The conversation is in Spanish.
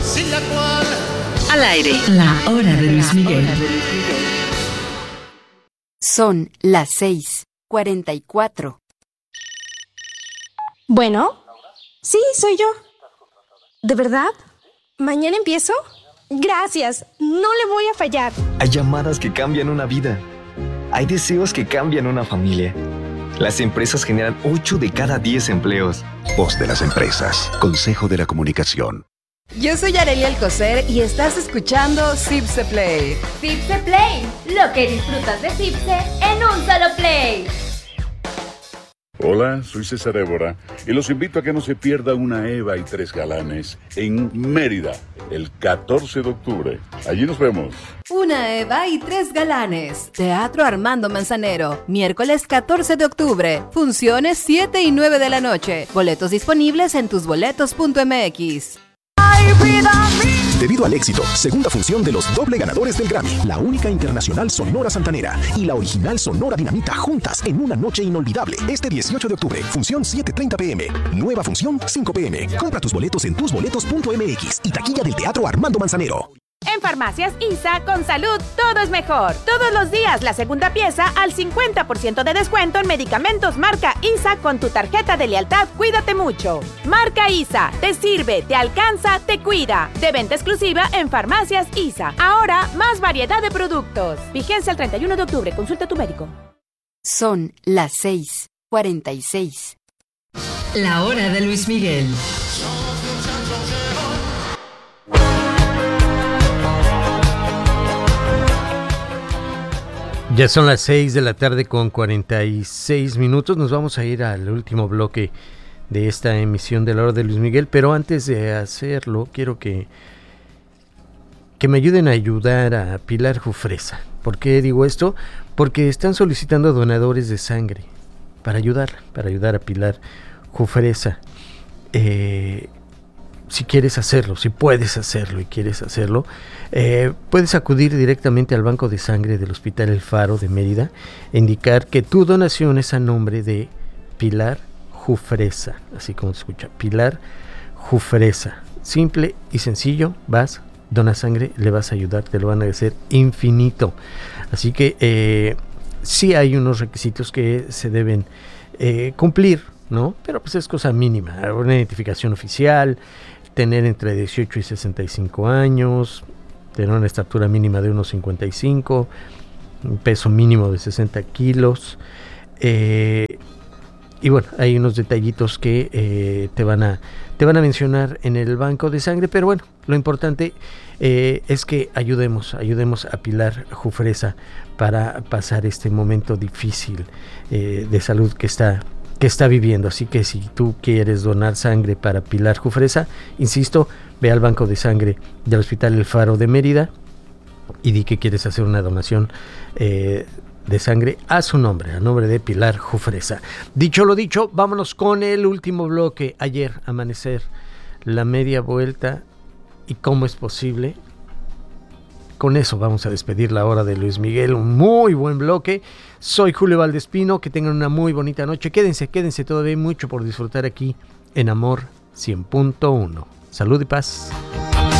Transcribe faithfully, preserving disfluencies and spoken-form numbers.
sin la cual... Al aire, la hora de Luis Miguel. Son las seis cuarenta y cuatro. Bueno, sí, soy yo. ¿De verdad? ¿Mañana empiezo? Gracias, no le voy a fallar. Hay llamadas que cambian una vida. Hay deseos que cambian una familia. Las empresas generan ocho de cada diez empleos. Voz de las empresas. Consejo de la Comunicación. Yo soy Arely Alcocer y estás escuchando Cipse Play. Cipse Play, lo que disfrutas de Cipse en un solo play. Hola, soy César Évora y los invito a que no se pierda una Eva y tres galanes en Mérida, el catorce de octubre. Allí nos vemos. Una Eva y tres galanes. Teatro Armando Manzanero. Miércoles catorce de octubre. Funciones siete y nueve de la noche. Boletos disponibles en tusboletos punto m x. Debido al éxito, segunda función de los doble ganadores del Grammy, la única internacional Sonora Santanera y la original Sonora Dinamita juntas en una noche inolvidable. Este dieciocho de octubre, función siete treinta p m, nueva función cinco p m. Compra tus boletos en tusboletos punto m x y taquilla del Teatro Armando Manzanero. En Farmacias I S A, con salud, todo es mejor. Todos los días, la segunda pieza al cincuenta por ciento de descuento en medicamentos marca I S A con tu tarjeta de lealtad Cuídate Mucho. Marca I S A, te sirve, te alcanza, te cuida. De venta exclusiva en Farmacias I S A. Ahora, más variedad de productos. Vigencia el treinta y uno de octubre. Consulta a tu médico. Son las seis cuarenta y seis. La hora de Luis Miguel. Ya son las seis de la tarde con cuarenta y seis minutos. Nos vamos a ir al último bloque de esta emisión de La Hora de Luis Miguel. Pero antes de hacerlo, quiero que, que me ayuden a ayudar a Pilar Jufresa. ¿Por qué digo esto? Porque están solicitando donadores de sangre para ayudar, para ayudar a Pilar Jufresa. Eh... Si quieres hacerlo, si puedes hacerlo y quieres hacerlo, eh, puedes acudir directamente al Banco de Sangre del Hospital El Faro de Mérida e indicar que tu donación es a nombre de Pilar Jufresa, así como se escucha, Pilar Jufresa. Simple y sencillo, vas, donas sangre, le vas a ayudar, te lo van a agradecer infinito. Así que eh, sí hay unos requisitos que se deben eh, cumplir, ¿no? Pero pues es cosa mínima, una identificación oficial, tener entre dieciocho y sesenta y cinco años, tener una estatura mínima de uno cincuenta y cinco, un peso mínimo de sesenta kilos, eh, y bueno, hay unos detallitos que eh, te van a te van a mencionar en el banco de sangre, pero bueno, lo importante eh, es que ayudemos, ayudemos a Pilar Jufresa para pasar este momento difícil eh, de salud que está que está viviendo. Así que si tú quieres donar sangre para Pilar Jufresa, insisto, ve al Banco de Sangre del Hospital El Faro de Mérida y di que quieres hacer una donación eh, de sangre a su nombre, a nombre de Pilar Jufresa. Dicho lo dicho, vámonos con el último bloque. Ayer, amanecer, la media vuelta y cómo es posible. Con eso vamos a despedir La Hora de Luis Miguel, un muy buen bloque. Soy Julio Valdespino, que tengan una muy bonita noche. Quédense, quédense, todavía hay mucho por disfrutar aquí en Amor cien punto uno. Salud y paz.